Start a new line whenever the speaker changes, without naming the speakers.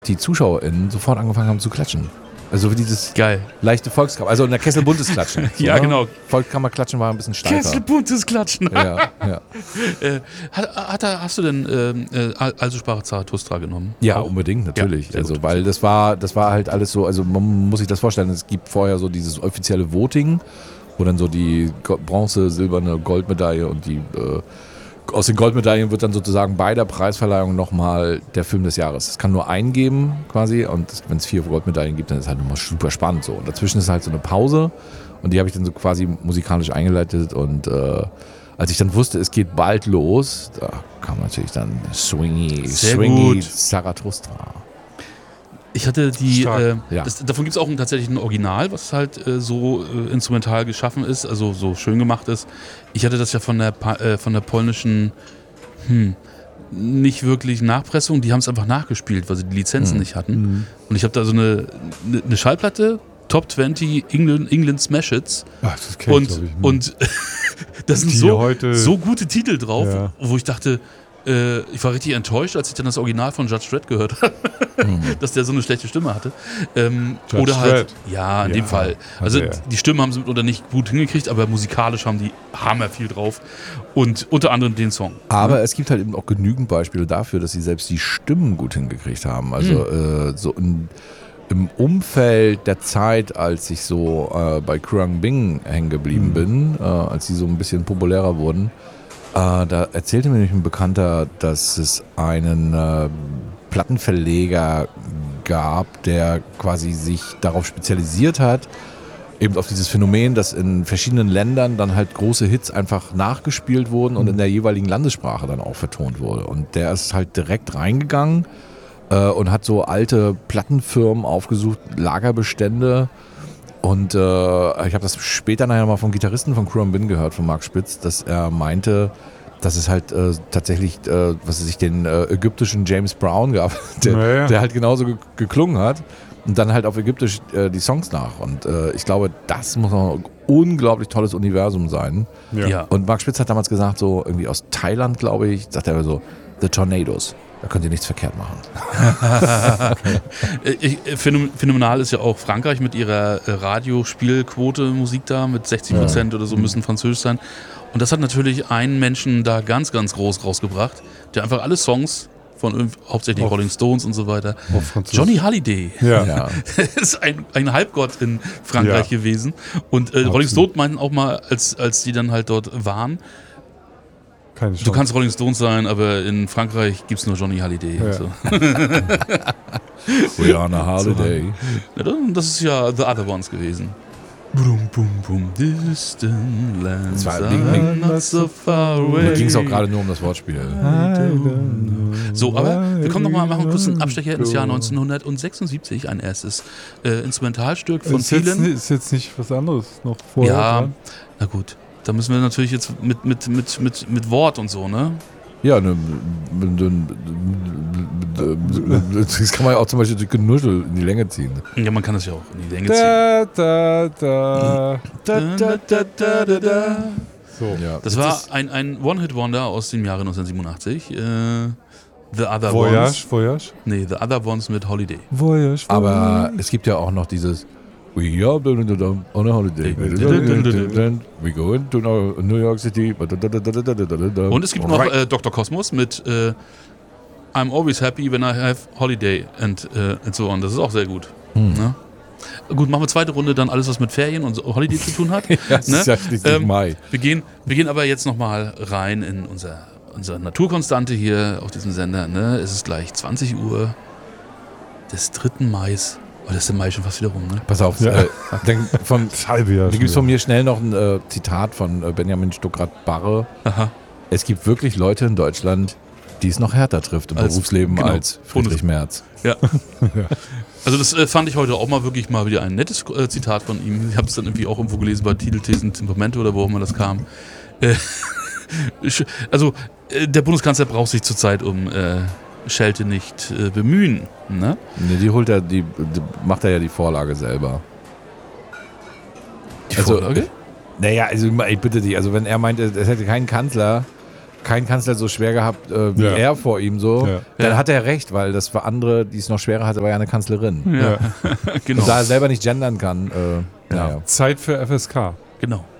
die ZuschauerInnen sofort angefangen haben zu klatschen. Also für dieses leichte Volkskammer, also in der Kessel-Buntes Klatschen. So,
ja, genau.
Volkskammer-Klatschen war ein bisschen steifer.
Kessel-Buntes Klatschen.
Ja.
Hast du denn Also sprach Zarathustra genommen?
Ja, unbedingt, natürlich.
Ja,
also, weil das war halt alles so, also man muss sich das vorstellen, es gibt vorher so dieses offizielle Voting, wo dann so die Bronze, silberne Goldmedaille und die aus den Goldmedaillen wird dann sozusagen bei der Preisverleihung nochmal der Film des Jahres. Es kann nur einen geben quasi und wenn es 4 Goldmedaillen gibt, dann ist es halt nochmal super spannend so. Und dazwischen ist halt so eine Pause und die habe ich dann so quasi musikalisch eingeleitet und als ich dann wusste, es geht bald los, da kam natürlich dann Swingy Zarathustra.
Ich hatte davon gibt es auch tatsächlich ein Original, was halt so instrumental geschaffen ist, also so schön gemacht ist. Ich hatte das ja von der polnischen nicht wirklich Nachpressung, die haben es einfach nachgespielt, weil sie die Lizenzen nicht hatten. Und ich habe da so eine Schallplatte, Top 20 England Smash Hits.
Ach, das kenn ich,
und da sind so gute Titel drauf, wo ich dachte, ich war richtig enttäuscht, als ich dann das Original von Judge Dredd gehört habe, dass der so eine schlechte Stimme hatte. Oder halt, ja, in dem Fall. Also die Stimmen haben sie mitunter nicht gut hingekriegt, aber musikalisch haben die hammer viel drauf. Und unter anderem den Song.
Aber es gibt halt eben auch genügend Beispiele dafür, dass sie selbst die Stimmen gut hingekriegt haben. Also so im Umfeld der Zeit, als ich so bei Krang Bing hängen geblieben bin, als sie so ein bisschen populärer wurden, da erzählte mir nämlich ein Bekannter, dass es einen Plattenverleger gab, der quasi sich darauf spezialisiert hat, eben auf dieses Phänomen, dass in verschiedenen Ländern dann halt große Hits einfach nachgespielt wurden und in der jeweiligen Landessprache dann auch vertont wurde. Und der ist halt direkt reingegangen und hat so alte Plattenfirmen aufgesucht, Lagerbestände. Und ich habe das später nachher mal vom Gitarristen von Krang Bing gehört, von Mark Spitz, dass er meinte, dass es halt tatsächlich, was es sich den ägyptischen James Brown gab, der halt genauso geklungen hat und dann halt auf Ägyptisch die Songs nach. Und ich glaube, das muss noch ein unglaublich tolles Universum sein.
Ja.
Und Mark Spitz hat damals gesagt, so irgendwie aus Thailand, glaube ich, sagt er so, The Tornadoes. Da könnt ihr nichts verkehrt machen.
Phänomenal ist ja auch Frankreich mit ihrer Radiospielquote Musik da, mit 60% oder so müssen französisch sein. Und das hat natürlich einen Menschen da ganz, ganz groß rausgebracht, der einfach alle Songs von hauptsächlich Rolling Stones und so weiter. Johnny Hallyday.
Ja.
ist ein Halbgott in Frankreich gewesen. Und Rolling Stones meinten auch mal, als die dann halt dort waren, du kannst Rolling Stones sein, aber in Frankreich gibt es nur Johnny Hallyday.
Ja.
So.
We are on a holiday.
Ja, das ist ja The Other Ones gewesen. Boom, boom, boom, distant lands are not so far away.
Da ging es auch gerade nur um das Wortspiel.
So, aber wir kommen nochmal, machen kurz einen Abstecher ins Jahr 1976, ein erstes Instrumentalstück von vielen.
Ist jetzt nicht was anderes noch vorher?
Ja,
dran?
na gut. Da müssen wir natürlich jetzt mit Wort und so, ne?
Ja, das kann man ja auch zum Beispiel durch Genuschel in die Länge ziehen.
Ja, man kann das ja auch in die Länge ziehen.
So.
Ja.
Das war ein One-Hit-Wonder aus dem Jahre 1987. The Other
Voyage?
Nee, The Other Ones mit Holiday.
Voyage.
Aber es gibt ja auch noch dieses We are on a holiday. We go into New York City.
Und es gibt noch Dr. Cosmos mit I'm always happy when I have holiday and so on. Das ist auch sehr gut. Ne? Gut, machen wir zweite Runde, dann alles, was mit Ferien und Holiday zu tun hat.
Ja, das ist ja schließlich Mai.
Wir gehen aber jetzt nochmal rein in unsere Naturkonstante hier auf diesem Sender. Ne? Es ist gleich 20 Uhr des 3. Mai. Oh, das ist der Mai schon fast wieder rum, ne?
Pass auf,
Ja.
da gibt es von mir schnell noch ein Zitat von Benjamin Stuckrad-Barre.
Aha.
Es gibt wirklich Leute in Deutschland, die es noch härter trifft im Berufsleben als Friedrich Merz.
Ja. Also das fand ich heute auch mal wirklich mal wieder ein nettes Zitat von ihm. Ich habe es dann irgendwie auch irgendwo gelesen bei Titelthesen, Temperamente oder wo auch immer das kam. Also der Bundeskanzler braucht sich zurzeit um Schelte nicht bemühen. Ne?
Ne, die macht er ja die Vorlage selber.
Die Vorlage?
Naja, also ich bitte dich, also wenn er meint, es hätte keinen Kanzler, kein Kanzler so schwer gehabt wie er vor ihm so. Ja. Dann hat er recht, weil das war andere, die es noch schwerer hatte, war ja eine Kanzlerin.
Ja.
Genau. Und da er selber nicht gendern kann.
Zeit für FSK.
Genau.